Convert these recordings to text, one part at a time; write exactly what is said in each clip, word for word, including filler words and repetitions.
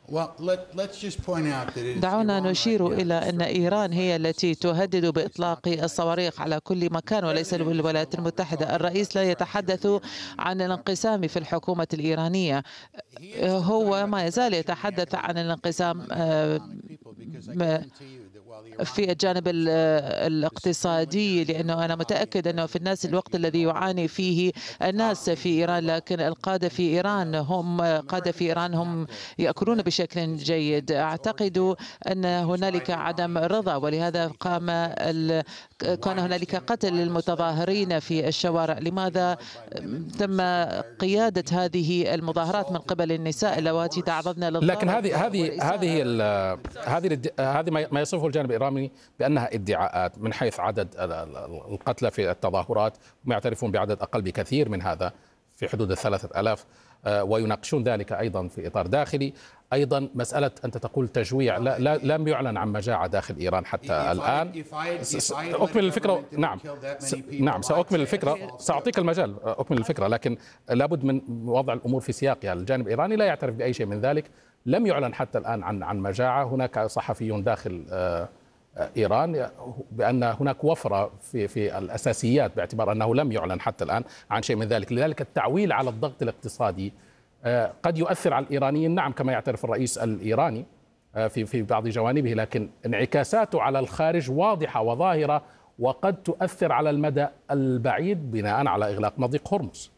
دعونا نشير إلى أن إيران هي التي تهدد بإطلاق الصواريخ على كل مكان وليس الولايات المتحدة. الرئيس لا يتحدث عن الانقسام في الحكومة الإيرانية، هو ما يزال يتحدث عن الانقسام في الجانب الاقتصادي، لأنه أنا متأكد أنه في الناس الوقت الذي يعاني فيه الناس في إيران، لكن القادة في إيران هم قادة في إيران هم يأكلون بشكل جيد. أعتقد أن هنالك عدم رضا، ولهذا قام ال... كان هنالك قتل للمتظاهرين في الشوارع. لماذا تم قيادة هذه المظاهرات من قبل النساء اللواتي تعرضن للضرب؟ لكن هذه هذه هذه هذه هذه ما يصفه الجانب الإيراني بأنها ادعاءات من حيث عدد القتلى في التظاهرات، هم يعترفون بعدد أقل بكثير من هذا في حدود الثلاثة آلاف، ويناقشون ذلك أيضا في إطار داخلي. أيضا مسألة أنت تقول تجويع، لا, لا لم يعلن عن مجاعة داخل إيران حتى الآن. أكمل الفكرة. نعم نعم سأكمل الفكرة، سأعطيك المجال أكمل الفكرة، لكن لابد من وضع الأمور في سياقها. الجانب الإيراني لا يعترف بأي شيء من ذلك، لم يعلن حتى الآن عن عن مجاعة. هناك صحفيون داخل إيران بأن هناك وفرة في في الأساسيات، باعتبار أنه لم يعلن حتى الآن عن شيء من ذلك. لذلك التعويل على الضغط الاقتصادي قد يؤثر على الإيرانيين، نعم كما يعترف الرئيس الإيراني في في بعض جوانبه، لكن انعكاساته على الخارج واضحة وظاهرة، وقد تؤثر على المدى البعيد بناء على إغلاق مضيق هرمز.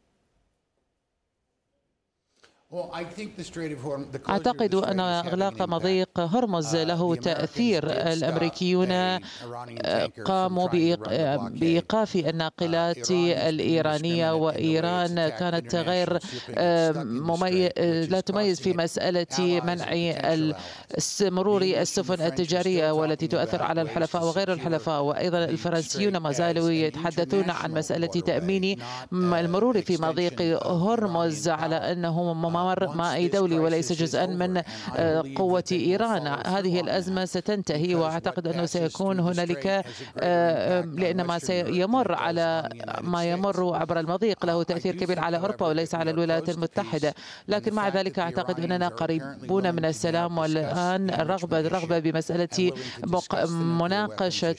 أعتقد أن إغلاق مضيق هرمز له تأثير. الأمريكيون قاموا بإيقاف الناقلات الإيرانية، وإيران كانت غير مميز لا تميز في مسألة منع مرور السفن التجارية والتي تؤثر على الحلفاء وغير الحلفاء. وأيضا الفرنسيون ما زالوا يتحدثون عن مسألة تأمين المرور في مضيق هرمز على أنه ممر مائي دولي وليس جزءا من قوة إيران. هذه الأزمة ستنتهي، وأعتقد أنه سيكون هنالك، لأن ما سيمر على ما يمر عبر المضيق له تأثير كبير على أوروبا وليس على الولايات المتحدة. لكن مع ذلك أعتقد أننا قريبون من السلام، والآن الرغبة الرغبة بمسألة مناقشة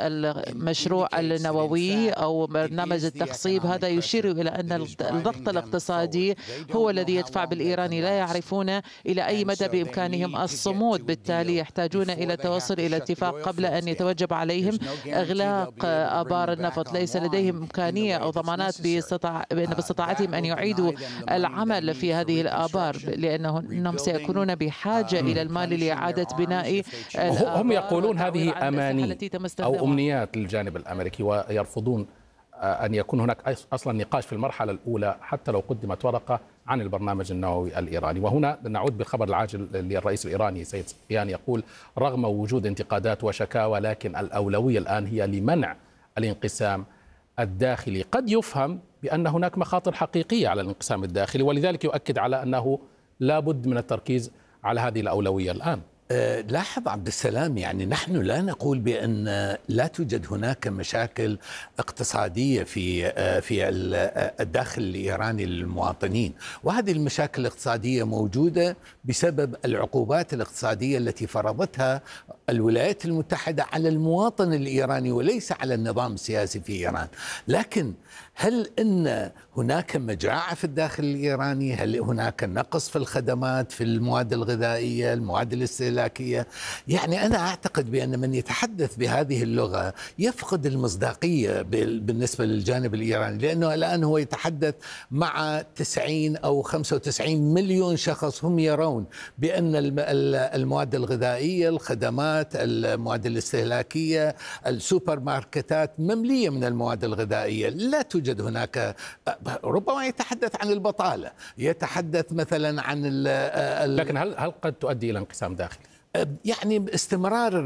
المشروع النووي أو برنامج التخصيب، هذا يشير إلى أن الضغط الاقتصادي هو الذي يدفع بالإيراني. لا يعرفون إلى أي مدى بإمكانهم الصمود، بالتالي يحتاجون إلى التوصل إلى اتفاق قبل أن يتوجب عليهم إغلاق آبار النفط. ليس لديهم إمكانية أو ضمانات باستطاع بأن باستطاعتهم أن يعيدوا العمل في هذه الآبار، لأنهم سيكونون بحاجة إلى المال لإعادة بناء. هم يقولون هذه أماني أو أمنيات للجانب الأمريكي، ويرفضون أن يكون هناك أصلا نقاش في المرحلة الأولى حتى لو قدمت ورقة عن البرنامج النووي الإيراني. وهنا نعود بالخبر العاجل للرئيس الإيراني سيد صفيان، يقول رغم وجود انتقادات وشكاوى لكن الأولوية الآن هي لمنع الانقسام الداخلي. قد يفهم بأن هناك مخاطر حقيقية على الانقسام الداخلي، ولذلك يؤكد على أنه لابد من التركيز على هذه الأولوية الآن. أه لاحظ عبد السلام، يعني نحن لا نقول بأن لا توجد هناك مشاكل اقتصادية في في الداخل الإيراني للمواطنين، وهذه المشاكل الاقتصادية موجودة بسبب العقوبات الاقتصادية التي فرضتها الولايات المتحدة على المواطن الإيراني وليس على النظام السياسي في إيران. لكن هل إن هناك مجاعة في الداخل الإيراني؟ هل هناك نقص في الخدمات، في المواد الغذائية، المواد الاستهلاكية؟ يعني أنا أعتقد بأن من يتحدث بهذه اللغة يفقد المصداقية بالنسبة للجانب الإيراني، لأنه الآن هو يتحدث مع تسعين أو خمسة وتسعين مليون شخص هم يرون بأن المواد الغذائية، الخدمات، المواد الاستهلاكية، السوبر ماركتات مملية من المواد الغذائية. لا توجد هناك، ربما يتحدث عن البطالة، يتحدث مثلا عن ال ال لكن هل هل قد تؤدي إلى انقسام داخلي؟ يعني استمرار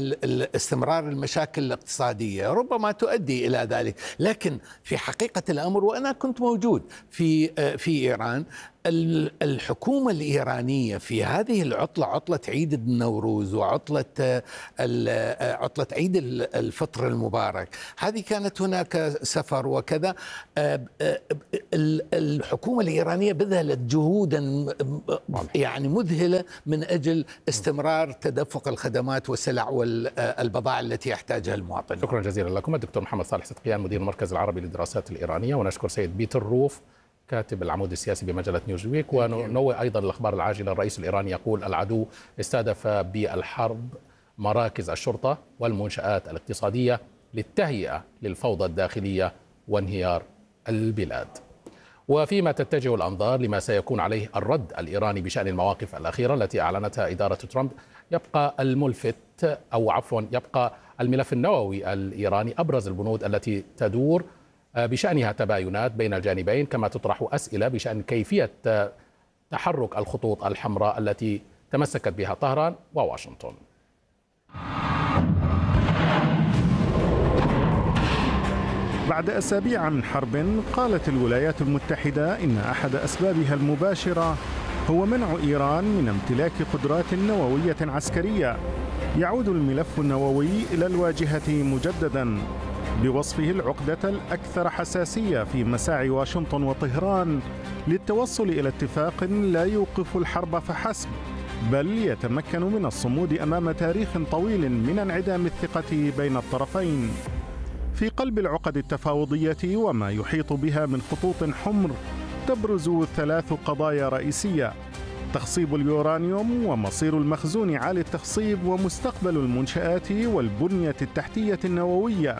استمرار المشاكل الاقتصادية ربما تؤدي إلى ذلك، لكن في حقيقة الأمر وأنا كنت موجود في في إيران، الحكومة الإيرانية في هذه العطلة، عطلة عيد النوروز وعطلة عطلة عيد الفطر المبارك، هذه كانت هناك سفر وكذا. الحكومة الإيرانية بذلت جهودا يعني مذهلة من أجل استمرار تدفق الخدمات والسلع والبضائع التي يحتاجها المواطنين. شكرا جزيلا لكم الدكتور محمد صالح صدقيان، مدير المركز العربي للدراسات الإيرانية، ونشكر سيد بيتر روف كاتب العمود السياسي بمجلة نيوزويك. ونوه أيضا الأخبار العاجلة، الرئيس الإيراني يقول العدو استهدف بالحرب مراكز الشرطة والمنشآت الاقتصادية للتهيئة للفوضى الداخلية وانهيار البلاد. وفيما تتجه الأنظار لما سيكون عليه الرد الإيراني بشأن المواقف الأخيرة التي أعلنتها إدارة ترامب، يبقى الملفت أو عفوا يبقى الملف النووي الإيراني أبرز البنود التي تدور بشأنها تباينات بين الجانبين، كما تطرح أسئلة بشأن كيفية تحرك الخطوط الحمراء التي تمسكت بها طهران وواشنطن. بعد أسابيع من حرب، قالت الولايات المتحدة إن أحد أسبابها المباشرة هو منع إيران من امتلاك قدرات نووية عسكرية. يعود الملف النووي إلى الواجهة مجددا بوصفه العقدة الأكثر حساسية في مساعي واشنطن وطهران للتوصل إلى اتفاق لا يوقف الحرب فحسب، بل يتمكن من الصمود أمام تاريخ طويل من انعدام الثقة بين الطرفين. في قلب العقد التفاوضية وما يحيط بها من خطوط حمر تبرز ثلاث قضايا رئيسية: تخصيب اليورانيوم ومصير المخزون عالي التخصيب ومستقبل المنشآت والبنية التحتية النووية.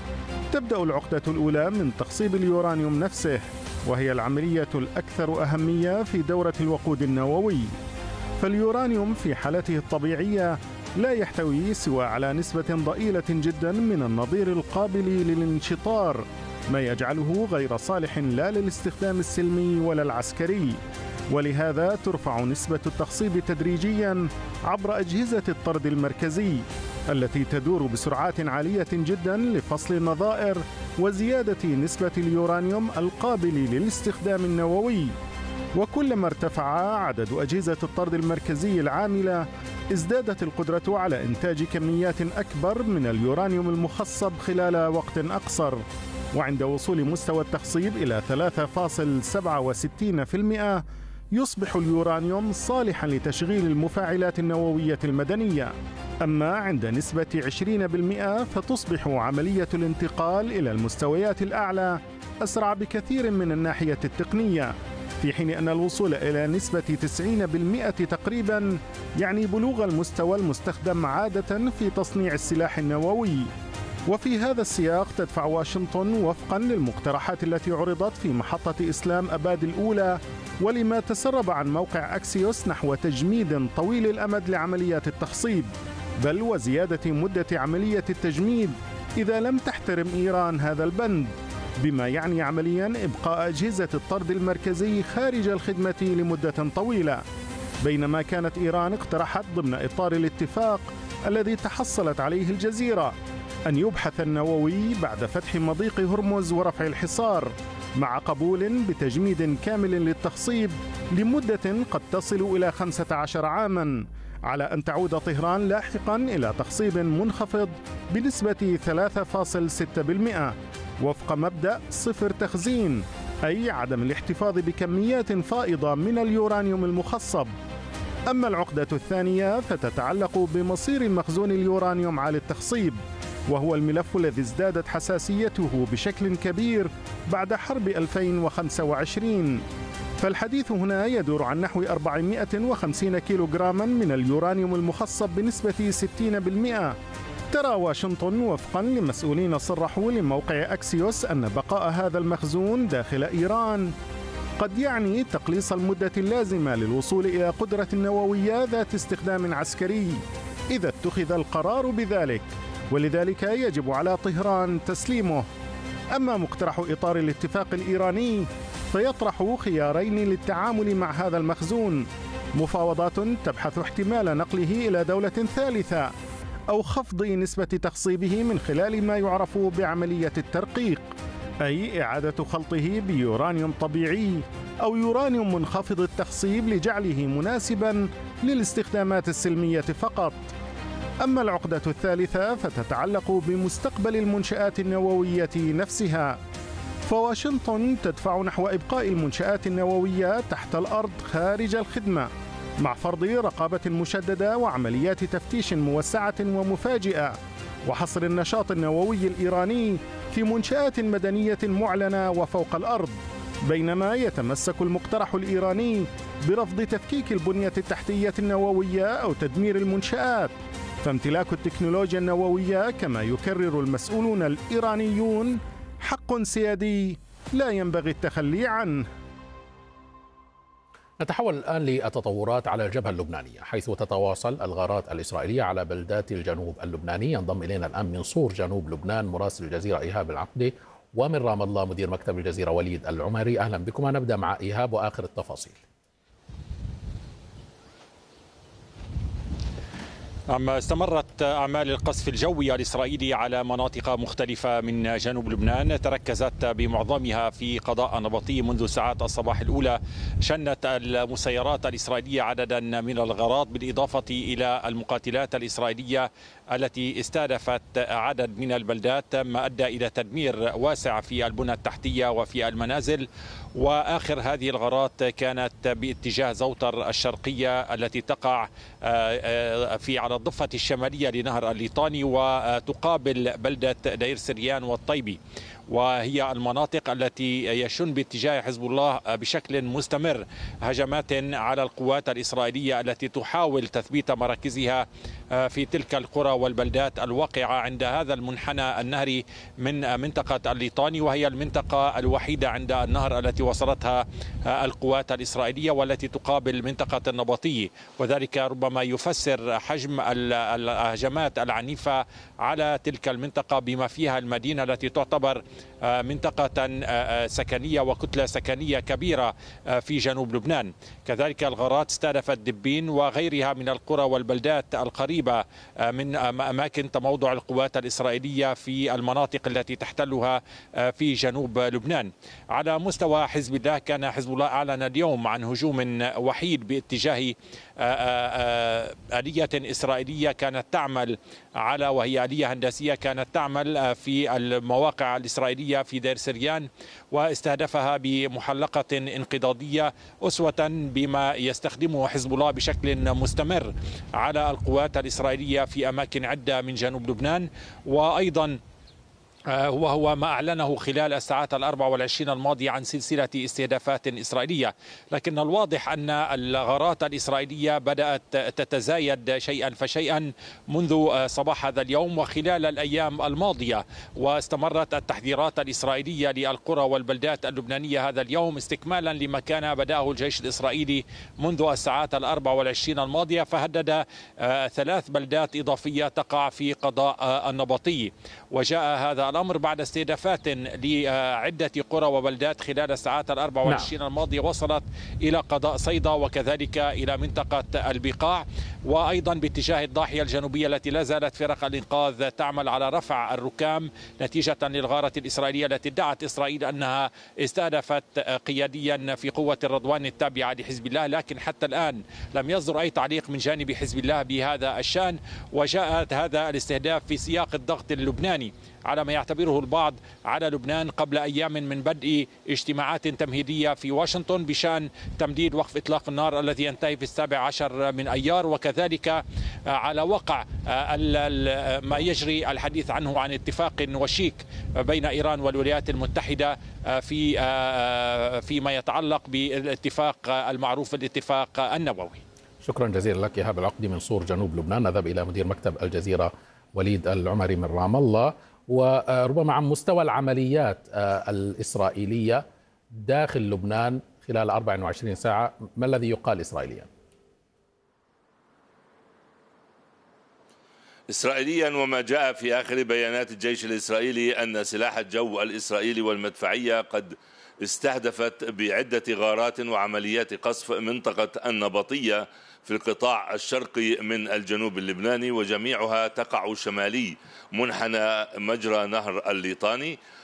تبدأ العقدة الأولى من تخصيب اليورانيوم نفسه، وهي العملية الأكثر أهمية في دورة الوقود النووي. فاليورانيوم في حالته الطبيعية لا يحتوي سوى على نسبة ضئيلة جدا من النظير القابل للانشطار، ما يجعله غير صالح لا للاستخدام السلمي ولا العسكري. ولهذا ترفع نسبة التخصيب تدريجيا عبر أجهزة الطرد المركزي التي تدور بسرعات عالية جدا لفصل النظائر وزيادة نسبة اليورانيوم القابل للاستخدام النووي. وكلما ارتفع عدد أجهزة الطرد المركزي العاملة، ازدادت القدرة على إنتاج كميات أكبر من اليورانيوم المخصب خلال وقت أقصر. وعند وصول مستوى التخصيب إلى ثلاثة فاصلة سبعة وستين بالمئة يصبح اليورانيوم صالحا لتشغيل المفاعلات النووية المدنية. أما عند نسبة عشرين بالمئة فتصبح عملية الانتقال إلى المستويات الأعلى أسرع بكثير من الناحية التقنية، في حين أن الوصول إلى نسبة تسعين بالمئة تقريبا يعني بلوغ المستوى المستخدم عادة في تصنيع السلاح النووي. وفي هذا السياق تدفع واشنطن وفقا للمقترحات التي عرضت في محطة إسلام أباد الأولى ولما تسرب عن موقع أكسيوس نحو تجميد طويل الأمد لعمليات التخصيب، بل وزيادة مدة عملية التجميد إذا لم تحترم إيران هذا البند، بما يعني عمليا إبقاء أجهزة الطرد المركزي خارج الخدمة لمدة طويلة. بينما كانت إيران اقترحت ضمن إطار الاتفاق الذي تحصلت عليه الجزيرة أن يبحث النووي بعد فتح مضيق هرمز ورفع الحصار، مع قبول بتجميد كامل للتخصيب لمدة قد تصل إلى خمسة عشر عاماً، على أن تعود طهران لاحقاً إلى تخصيب منخفض بنسبة ثلاثة فاصلة ستة بالمئة وفق مبدأ صفر تخزين، أي عدم الاحتفاظ بكميات فائضة من اليورانيوم المخصب. أما العقدة الثانية فتتعلق بمصير مخزون اليورانيوم عالي التخصيب، وهو الملف الذي ازدادت حساسيته بشكل كبير بعد حرب ألفين وخمسة وعشرين. فالحديث هنا يدور عن نحو أربعمئة وخمسين كيلوغراما من اليورانيوم المخصب بنسبة ستين بالمئة. ترى واشنطن وفقا لمسؤولين صرحوا لموقع أكسيوس أن بقاء هذا المخزون داخل إيران قد يعني تقليص المدة اللازمة للوصول إلى قدرة نووية ذات استخدام عسكري إذا اتخذ القرار بذلك، ولذلك يجب على طهران تسليمه. أما مقترح إطار الاتفاق الإيراني فيطرح خيارين للتعامل مع هذا المخزون: مفاوضات تبحث احتمال نقله إلى دولة ثالثة، أو خفض نسبة تخصيبه من خلال ما يعرف بعملية الترقيق، أي إعادة خلطه بيورانيوم طبيعي أو يورانيوم منخفض التخصيب لجعله مناسباً للاستخدامات السلمية فقط. أما العقدة الثالثة فتتعلق بمستقبل المنشآت النووية نفسها، فواشنطن تدفع نحو إبقاء المنشآت النووية تحت الأرض خارج الخدمة، مع فرض رقابة مشددة وعمليات تفتيش موسعة ومفاجئة، وحصر النشاط النووي الإيراني في منشآت مدنية معلنة وفوق الأرض، بينما يتمسك المقترح الإيراني برفض تفكيك البنية التحتية النووية أو تدمير المنشآت. فامتلاك التكنولوجيا النووية كما يكرر المسؤولون الإيرانيون حق سيادي لا ينبغي التخلي عنه. نتحول الآن للتطورات على الجبهة اللبنانية، حيث تتواصل الغارات الإسرائيلية على بلدات الجنوب اللبناني. ينضم إلينا الآن من صور جنوب لبنان مراسل الجزيرة إيهاب العقدي، ومن رام الله مدير مكتب الجزيرة وليد العمري. أهلا بكما. نبدأ مع إيهاب وآخر التفاصيل. عما استمرت أعمال القصف الجوي الإسرائيلي على مناطق مختلفة من جنوب لبنان، تركزت بمعظمها في قضاء النبطي. منذ ساعات الصباح الأولى شنت المسيرات الإسرائيلية عددا من الغارات، بالإضافة إلى المقاتلات الإسرائيلية التي استهدفت عدد من البلدات، ما أدى إلى تدمير واسع في البنى التحتية وفي المنازل. وآخر هذه الغارات كانت باتجاه زوتر الشرقية التي تقع في على الضفة الشمالية لنهر الليطاني وتقابل بلدة دير سريان والطيبي، وهي المناطق التي يشن باتجاه حزب الله بشكل مستمر هجمات على القوات الإسرائيلية التي تحاول تثبيت مراكزها في تلك القرى والبلدات الواقعة عند هذا المنحنى النهري من منطقة الليطاني، وهي المنطقة الوحيدة عند النهر التي وصلتها القوات الإسرائيلية والتي تقابل منطقة النبطي، وذلك ربما يفسر حجم الهجمات العنيفة على تلك المنطقة بما فيها المدينة التي تعتبر منطقة سكنية وكتلة سكنية كبيرة في جنوب لبنان. كذلك الغارات استهدفت دبين وغيرها من القرى والبلدات القريبة من أماكن تموضع القوات الإسرائيلية في المناطق التي تحتلها في جنوب لبنان. على مستوى حزب الله، كان حزب الله أعلن اليوم عن هجوم وحيد باتجاه آلية إسرائيلية كانت تعمل على وهي آلية هندسية كانت تعمل في المواقع الإسرائيلية في دير سريان، واستهدفها بمحلقة انقضاضية أسوة بما يستخدمه حزب الله بشكل مستمر على القوات الإسرائيلية في أماكن عدة من جنوب لبنان. وأيضا وهو ما أعلنه خلال الساعات الأربع والعشرين الماضية عن سلسلة استهدافات إسرائيلية، لكن الواضح أن الغارات الإسرائيلية بدأت تتزايد شيئا فشيئا منذ صباح هذا اليوم وخلال الأيام الماضية، واستمرت التحذيرات الإسرائيلية للقرى والبلدات اللبنانية هذا اليوم استكمالا لما كان بدأه الجيش الإسرائيلي منذ الساعات الأربع والعشرين الماضية، فهدد ثلاث بلدات إضافية تقع في قضاء النبطي. وجاء هذا الأمر بعد استهدافات لعدة قرى وبلدات خلال الساعات الأربع والعشرين الماضية وصلت إلى قضاء صيدا وكذلك إلى منطقة البقاع، وأيضا باتجاه الضاحية الجنوبية التي لا زالت فرق الإنقاذ تعمل على رفع الركام نتيجة للغارة الإسرائيلية التي ادعت إسرائيل أنها استهدفت قياديا في قوة الرضوان التابعة لحزب الله، لكن حتى الآن لم يصدر أي تعليق من جانب حزب الله بهذا الشأن. وجاءت هذا الاستهداف في سياق الضغط اللبناني على ما يعتبره البعض على لبنان قبل أيام من بدء اجتماعات تمهيدية في واشنطن بشأن تمديد وقف إطلاق النار الذي ينتهي في السابع عشر من أيار، وكذلك على وقع ما يجري الحديث عنه عن اتفاق وشيك بين إيران والولايات المتحدة في فيما يتعلق بالاتفاق المعروف الاتفاق النووي. شكرا جزيلا لك إيهاب العقدي من صور جنوب لبنان. نذهب إلى مدير مكتب الجزيرة وليد العمري من رام الله، وربما عن مستوى العمليات الإسرائيلية داخل لبنان خلال أربع وعشرين ساعة، ما الذي يقال إسرائيليا؟ إسرائيليا، وما جاء في آخر بيانات الجيش الإسرائيلي أن سلاح الجو الإسرائيلي والمدفعية قد استهدفت بعدة غارات وعمليات قصف منطقة النبطية في القطاع الشرقي من الجنوب اللبناني، وجميعها تقع شمالي منحنى مجرى نهر الليطاني.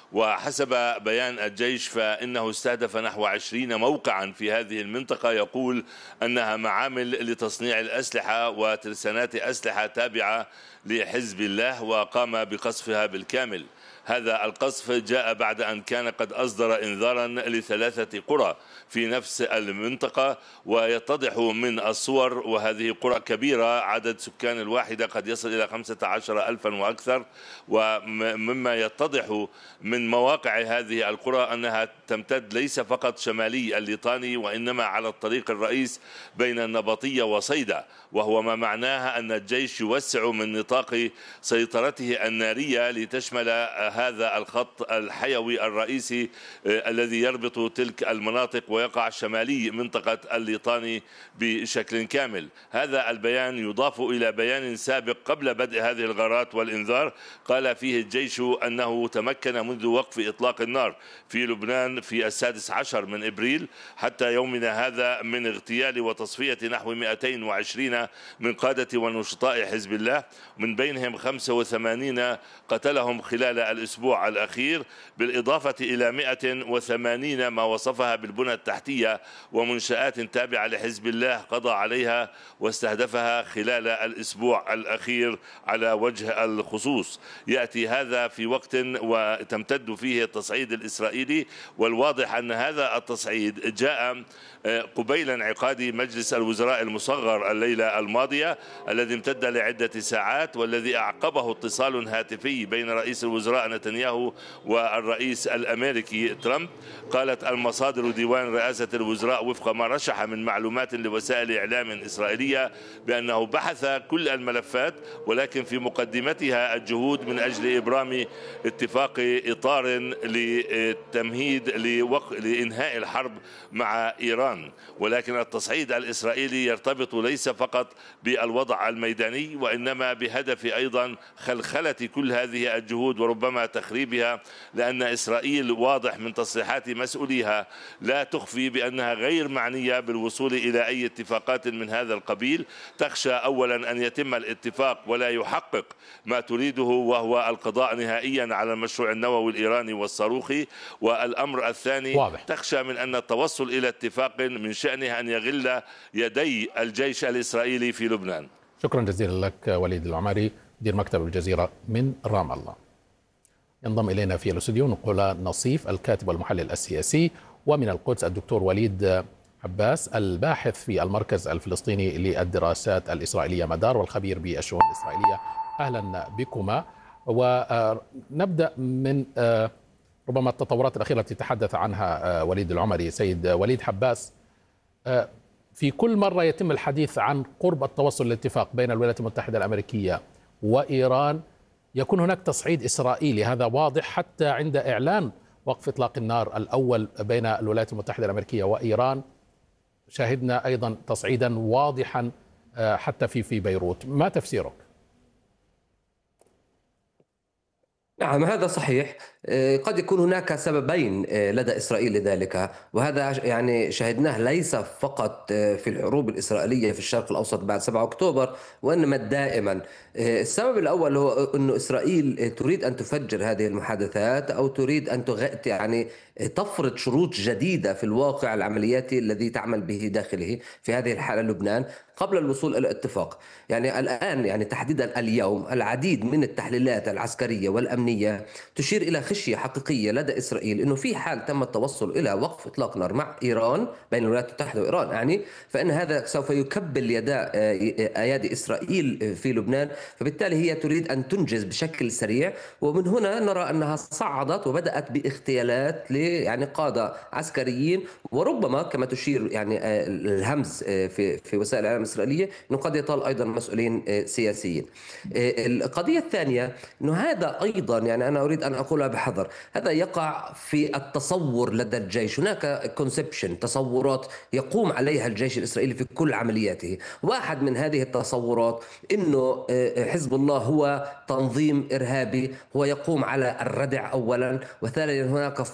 وحسب بيان الجيش فإنه استهدف نحو عشرين موقعا في هذه المنطقة، يقول أنها معامل لتصنيع الأسلحة وترسانات أسلحة تابعة لحزب الله، وقام بقصفها بالكامل. هذا القصف جاء بعد أن كان قد أصدر إنذارا لثلاثة قرى في نفس المنطقة، ويتضح من الصور، وهذه قرى كبيرة عدد سكان الواحدة قد يصل إلى خمسة عشر ألفا وأكثر، ومما يتضح من مواقع هذه القرى أنها تمتد ليس فقط شمالي الليطاني، وإنما على الطريق الرئيس بين النبطية وصيدا، وهو ما معناها أن الجيش يوسع من نطاق سيطرته النارية لتشمل هذا الخط الحيوي الرئيسي الذي يربط تلك المناطق ويقع شمالي منطقة الليطاني بشكل كامل. هذا البيان يضاف إلى بيان سابق قبل بدء هذه الغارات والإنذار قال فيه الجيش أنه تمكن منذ وقف إطلاق النار في لبنان في السادس عشر من إبريل حتى يومنا هذا من اغتيال وتصفية نحو مئتين وعشرين من قادة ونشطاء حزب الله، من بينهم خمسة وثمانين قتلهم خلال الأسبوع الأخير، بالإضافة إلى مئة وثمانين ما وصفها بالبنى التحتية ومنشآت تابعة لحزب الله قضى عليها واستهدفها خلال الأسبوع الأخير على وجه الخصوص. يأتي هذا في وقت وتمتد فيه التصعيد الإسرائيلي، والواضح أن هذا التصعيد جاء قبيل انعقاد مجلس الوزراء المصغر الليلة الماضية الذي امتد لعدة ساعات، والذي أعقبه اتصال هاتفي بين رئيس الوزراء نتنياهو والرئيس الأمريكي ترامب. قالت المصادر ديوان رئاسة الوزراء وفق ما رشح من معلومات لوسائل إعلام إسرائيلية بأنه بحث كل الملفات، ولكن في مقدمتها الجهود من أجل إبرام اتفاق إطار لتمهيد لإنهاء الحرب مع إيران. ولكن التصعيد الإسرائيلي يرتبط ليس فقط بالوضع الميداني، وإنما بهدف أيضا خلخلة كل هذه الجهود وربما تخريبها، لأن إسرائيل واضح من تصريحات مسؤوليها لا تخفي بأنها غير معنية بالوصول إلى أي اتفاقات من هذا القبيل. تخشى أولا أن يتم الاتفاق ولا يحقق ما تريده، وهو القضاء نهائيا على المشروع النووي الإيراني والصاروخي. والأمر الثاني واضح. تخشى من أن التوصل إلى اتفاق من شأنه أن يغل يدي الجيش الإسرائيلي في لبنان. شكرا جزيلا لك وليد العماري مدير مكتب الجزيرة من رام الله. ينضم إلينا في الاستوديو نقول نصيف الكاتب والمحلل السياسي، ومن القدس الدكتور وليد عباس الباحث في المركز الفلسطيني للدراسات الإسرائيلية مدار والخبير بالشؤون الإسرائيلية. أهلا بكما. ونبدأ من ربما التطورات الأخيرة التي تحدث عنها وليد العمري. سيد وليد عباس، في كل مرة يتم الحديث عن قرب التوصل لاتفاق بين الولايات المتحدة الأمريكية وإيران يكون هناك تصعيد إسرائيلي، هذا واضح حتى عند إعلان وقف إطلاق النار الأول بين الولايات المتحدة الأمريكية وإيران شاهدنا أيضا تصعيدا واضحا حتى في في بيروت. ما تفسيرك؟ نعم، هذا صحيح. قد يكون هناك سببين لدى إسرائيل لذلك، وهذا يعني شاهدناه ليس فقط في الحروب الإسرائيلية في الشرق الأوسط بعد سبعة أكتوبر، وإنما دائما. السبب الأول هو أن إسرائيل تريد أن تفجر هذه المحادثات، أو تريد أن تغ... يعني تفرض شروط جديدة في الواقع العملياتي الذي تعمل به داخله، في هذه الحالة لبنان، قبل الوصول إلى اتفاق. يعني الآن يعني تحديدا اليوم العديد من التحليلات العسكرية والأمنية تشير إلى خشية حقيقية لدى إسرائيل أنه في حال تم التوصل إلى وقف إطلاق نار مع إيران، بين الولايات المتحدة وإيران يعني، فإن هذا سوف يكبل يدا أيادي إسرائيل في لبنان، فبالتالي هي تريد أن تنجز بشكل سريع. ومن هنا نرى أنها صعدت وبدأت باغتيالات يعني قادة عسكريين، وربما كما تشير يعني الهمز في في وسائل الإعلام الإسرائيلية أنه قد يطال أيضا مسؤولين سياسيين. القضية الثانية أنه هذا أيضا يعني أنا أريد أن أقولها بحذر، هذا يقع في التصور لدى الجيش. هناك كونسبشن، تصورات يقوم عليها الجيش الإسرائيلي في كل عملياته. واحد من هذه التصورات أنه حزب الله هو تنظيم إرهابي، هو يقوم على الردع أولا، وثانيا هناك فرق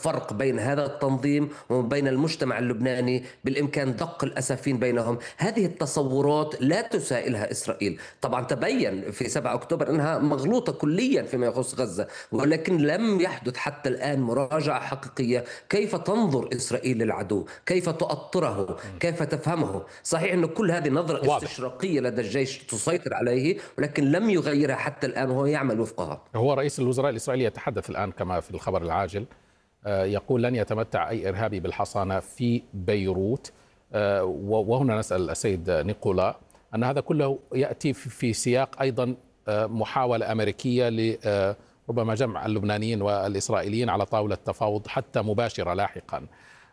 بين هذا التنظيم وبين المجتمع اللبناني، بالإمكان دق الأسافين بينهم. هذه التصورات لا تسائلها إسرائيل. طبعا تبين في سبعة أكتوبر أنها مغلوطة كليا فيما يخص غزة، ولكن لم يحدث حتى الآن مراجعة حقيقية كيف تنظر إسرائيل للعدو، كيف تؤطره، كيف تفهمه. صحيح أن كل هذه نظرة واضح. استشراقية لدى الجيش تسيطر عليه، ولكن لم يغيرها حتى الآن وهو يعمل وفقها. هو رئيس الوزراء الإسرائيلي يتحدث الآن كما في الخبر العاجل، يقول لن يتمتع أي إرهابي بالحصانة في بيروت. وهنا نسأل السيد نيكولا أن هذا كله يأتي في سياق أيضا محاولة أمريكية لربما جمع اللبنانيين والإسرائيليين على طاولة تفاوض حتى مباشرة لاحقا.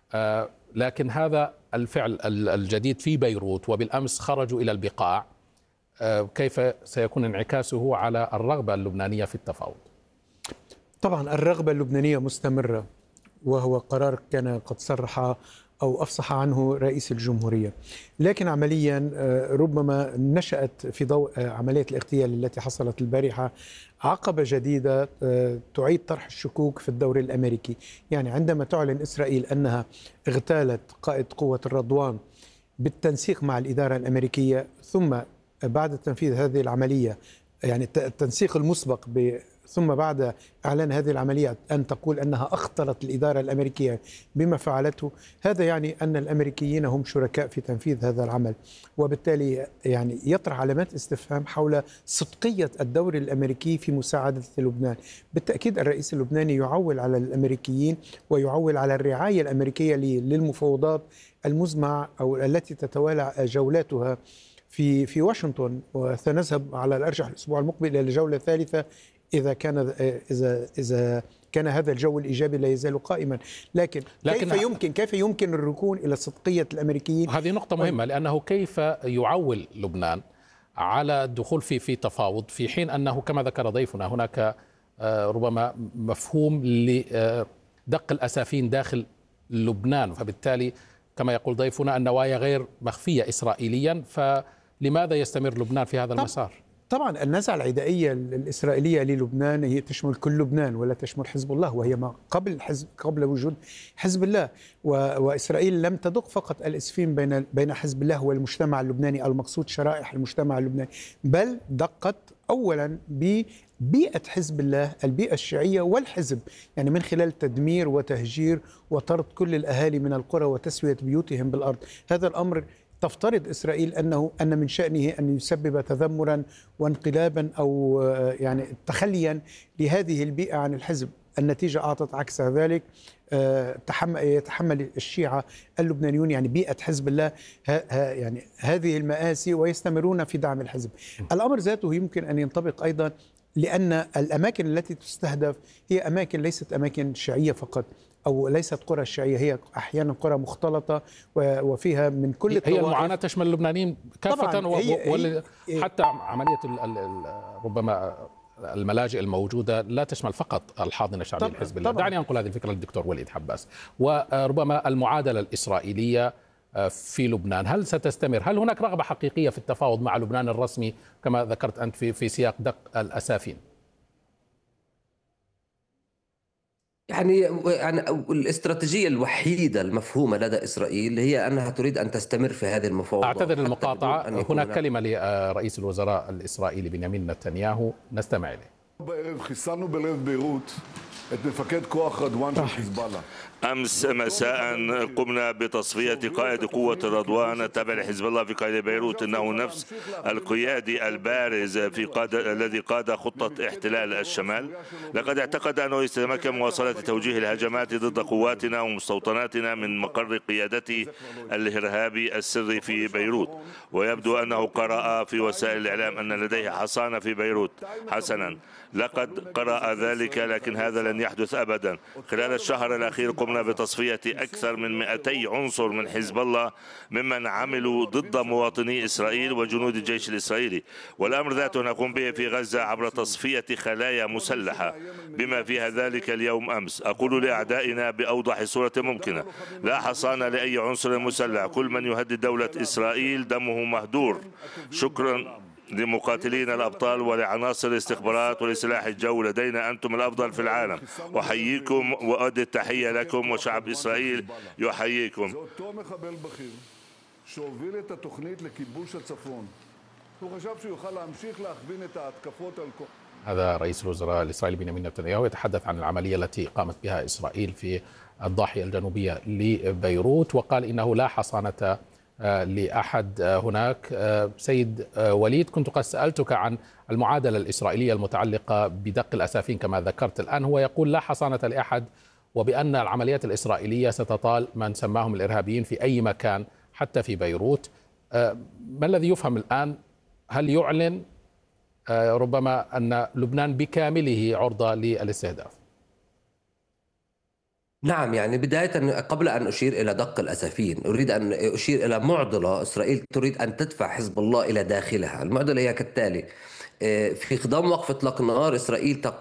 لكن هذا الفعل الجديد في بيروت وبالأمس خرجوا إلى البقاع، كيف سيكون انعكاسه على الرغبة اللبنانية في التفاوض؟ طبعا الرغبة اللبنانية مستمرة، وهو قرار كان قد صرح أو أفصح عنه رئيس الجمهورية، لكن عمليا ربما نشأت في ضوء عملية الاغتيال التي حصلت البارحة عقبة جديدة تعيد طرح الشكوك في الدور الأمريكي. يعني عندما تعلن إسرائيل أنها اغتالت قائد قوة الرضوان بالتنسيق مع الإدارة الأمريكية، ثم بعد تنفيذ هذه العملية يعني التنسيق المسبق ب ثم بعد إعلان هذه العملية أن تقول أنها أخطرت الإدارة الأمريكية بما فعلته، هذا يعني أن الأمريكيين هم شركاء في تنفيذ هذا العمل، وبالتالي يعني يطرح علامات استفهام حول صدقية الدور الأمريكي في مساعدة لبنان. بالتأكيد الرئيس اللبناني يعول على الأمريكيين ويعول على الرعاية الأمريكية للمفاوضات المزمع أو التي تتوالى جولاتها في في واشنطن، وسنذهب على الأرجح الأسبوع المقبل إلى الجولة الثالثة إذا كان إذا إذا كان هذا الجو الإيجابي لا يزال قائما. لكن, لكن كيف يمكن كيف يمكن الركون إلى صدقية الأمريكيين؟ هذه نقطة مهمة، لأنه كيف يعول لبنان على الدخول في في تفاوض في حين أنه كما ذكر ضيفنا هناك ربما مفهوم لدق الأسافين داخل لبنان، فبالتالي كما يقول ضيفنا النوايا غير مخفية إسرائيليا، فلماذا يستمر لبنان في هذا المسار؟ طبعا النزعة العدائية الإسرائيلية للبنان هي تشمل كل لبنان ولا تشمل حزب الله، وهي ما قبل حزب قبل وجود حزب الله، وإسرائيل لم تدق فقط الإسفين بين بين حزب الله والمجتمع اللبناني المقصود شرائح المجتمع اللبناني، بل دقت أولا ببيئة حزب الله، البيئة الشيعية والحزب، يعني من خلال تدمير وتهجير وطرد كل الأهالي من القرى وتسوية بيوتهم بالأرض. هذا الأمر تفترض إسرائيل أنه أن من شأنه أن يسبب تذمرا وانقلابا أو يعني تخليا لهذه البيئة عن الحزب. النتيجة أعطت عكس ذلك، يتحمل الشيعة اللبنانيون يعني بيئة حزب الله يعني هذه المآسي ويستمرون في دعم الحزب. الأمر ذاته يمكن أن ينطبق أيضا، لأن الأماكن التي تستهدف هي أماكن ليست أماكن شيعية فقط أو ليست قرى شيعية، هي أحيانا قرى مختلطة وفيها من كل الطوائف. هي المعاناة تشمل اللبنانيين كافة، وحتى عملية ربما الملاجئ الموجودة لا تشمل فقط الحاضنة الشعبية لحزب الله. دعني أنقل هذه الفكرة للدكتور وليد حباس. وربما المعادلة الإسرائيلية في لبنان هل ستستمر؟ هل هناك رغبة حقيقية في التفاوض مع لبنان الرسمي كما ذكرت أنت في في سياق دق الأسافين؟ يعني يعني الاستراتيجية الوحيدة المفهومة لدى إسرائيل هي أنها تريد أن تستمر في هذه المفاوضات. أعتذر المقاطعة، هناك كلمة لرئيس الوزراء الإسرائيلي بنيامين نتنياهو نستمع إليه. חיסלנו בלב ביירות את מפקד כוח רדואן של חיזבאללה. أمس مساء قمنا بتصفية قائد قوة الرضوان التابع لحزب الله في قائد بيروت، إنه نفس القيادي البارز في قاد الذي قاد خطة احتلال الشمال. لقد اعتقد أنه يتمكن مواصلة توجيه الهجمات ضد قواتنا ومستوطناتنا من مقر قيادته الإرهابي السري في بيروت، ويبدو أنه قرأ في وسائل الإعلام أن لديه حصانة في بيروت. حسنا، لقد قرأ ذلك، لكن هذا لن يحدث أبدا. خلال الشهر الأخير قمنا بتصفية أكثر من مئتي عنصر من حزب الله ممن عملوا ضد مواطني إسرائيل وجنود الجيش الإسرائيلي، والأمر ذاته نقوم به في غزة عبر تصفية خلايا مسلحة بما فيها ذلك اليوم أمس. أقول لأعدائنا بأوضح صورة ممكنة: لا حصانة لأي عنصر مسلح، كل من يهدد دولة إسرائيل دمه مهدور. شكرا لمقاتلين الأبطال ولعناصر الاستخبارات ولسلاح الجو. لدينا أنتم الأفضل في العالم. أحييكم وأؤدي التحية لكم، وشعب إسرائيل يحييكم. هذا رئيس الوزراء الإسرائيلي بنيامين نتنياهو يتحدث عن العملية التي قامت بها إسرائيل في الضاحية الجنوبية لبيروت، وقال إنه لا حصانة لأحد هناك. سيد وليد، كنت قد سألتك عن المعادلة الإسرائيلية المتعلقة بدق الأسافين كما ذكرت. الآن هو يقول لا حصانة لأحد، وبأن العمليات الإسرائيلية ستطال من سماهم الإرهابيين في أي مكان حتى في بيروت. ما الذي يفهم الآن؟ هل يعلن ربما أن لبنان بكامله عرضة للاستهداف؟ نعم، يعني بداية قبل أن أشير إلى دق الأسافين أريد أن أشير إلى معضلة إسرائيل تريد أن تدفع حزب الله إلى داخلها. المعضلة هي كالتالي: في خضم وقف إطلاق النار إسرائيل تقول